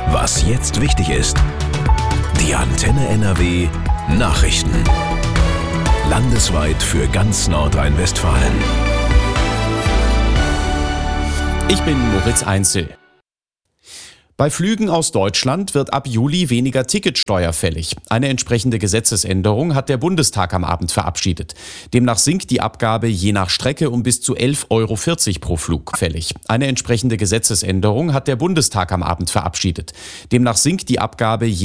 Was jetzt wichtig ist. Die Antenne NRW Nachrichten. Landesweit für ganz Nordrhein-Westfalen. Ich bin Moritz Einzel. Bei Flügen aus Deutschland wird ab Juli weniger Ticketsteuer fällig. Eine entsprechende Gesetzesänderung hat der Bundestag am Abend verabschiedet. Demnach sinkt die Abgabe je nach Strecke um bis zu 11,40 € pro Flug fällig. Eine entsprechende Gesetzesänderung hat der Bundestag am Abend verabschiedet. Demnach sinkt die Abgabe